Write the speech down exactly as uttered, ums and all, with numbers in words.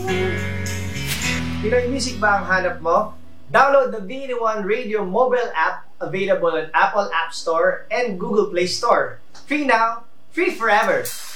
Pinoy music ba ang hanap mo? Download the B eighty-one Radio mobile app, available on Apple App Store and Google Play Store. Free now, free forever!